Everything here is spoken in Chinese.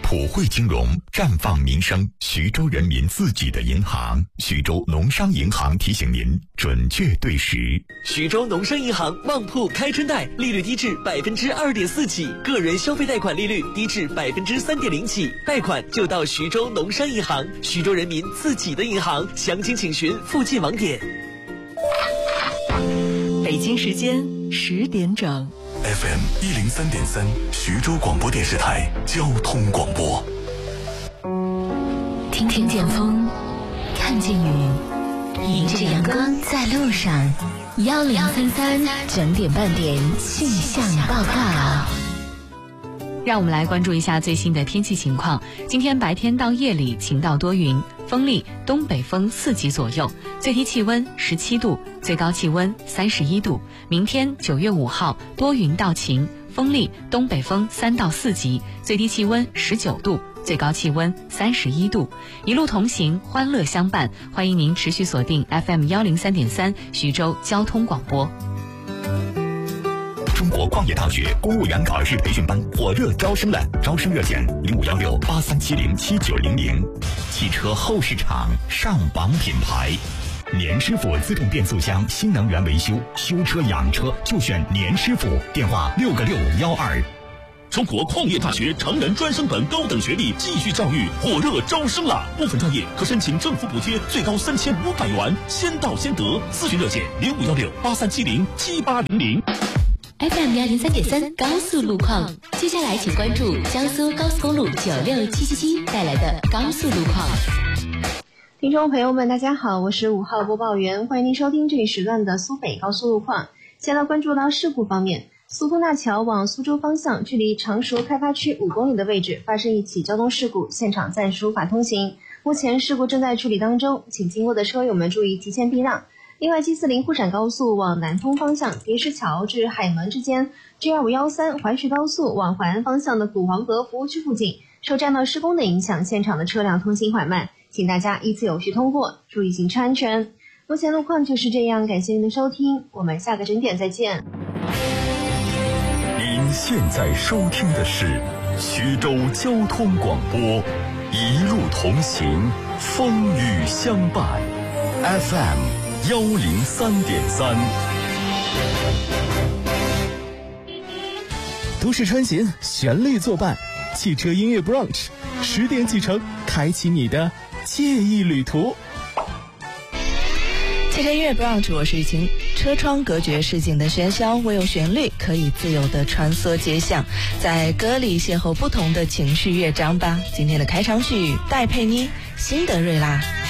普惠金融，绽放民生，徐州人民自己的银行。徐州农商银行提醒您准确对时。 徐州农商银行旺铺开春贷，利率低至2.4%起，个人消费贷款利率低至3.0%起，贷款就到徐州农商银行，徐州人民自己的银行。详情请询附近网点。 北京时间10点整。 FM 103.3，徐州广播电视台交通广播。 听见风，看见雨，迎着阳光在路上。1033整点半点气象报告。 让我们来关注一下最新的天气情况。今天白天到夜里晴到多云，风力东北风4级左右，最低气温17度，最高气温31度。明天9月5号多云到晴，风力东北风3到4级，最低气温19度，最高气温31度。一路同行，欢乐相伴，欢迎您持续锁定 FM 103.3徐州交通广播。 中国矿业大学公务员考试培训班火热招生了，招生热线051683707900。汽车后市场上榜品牌，年师傅自动变速箱新能源维修，修车养车就选年师傅，电话6个612。 中国矿业大学成人专升本高等学历继续教育火热招生了，部分专业可申请政府补贴，最高3500元，先到先得。咨询热线051683707800。 FM 103.3高速路况，接下来请关注江苏高速公路96777带来的高速路况。 听众朋友们，大家好，我是5号播报员，欢迎您收听这一时段的苏北高速路况。先来关注到事故方面，苏通大桥往苏州方向，距离常熟开发区5公里的位置发生一起交通事故，现场暂时无法通行。目前事故正在处理当中，请经过的车友们注意提前避让。另外，740沪陕高速往南通方向，叠石桥至海门之间 G2513 怀徐高速往淮安方向的古黄河服务区附近，受占道施工的影响，现场的车辆通行缓慢，请大家依次有序通过，注意行车安全。目前路况就是这样，感谢您的收听，我们下个整点再见。 您现在收听的是徐州交通广播，一路同行，风雨相伴。FM 103.3。 都市穿行，旋律作伴，汽车音乐 brunch， 10点启程，开启你的惬意旅途。 汽车音乐 brunch， 我是雨晴。车窗隔绝市井的喧嚣，唯有旋律可以自由地穿梭街巷，在歌里邂逅不同的情绪乐章吧。今天的开场曲戴佩妮《辛德瑞拉》。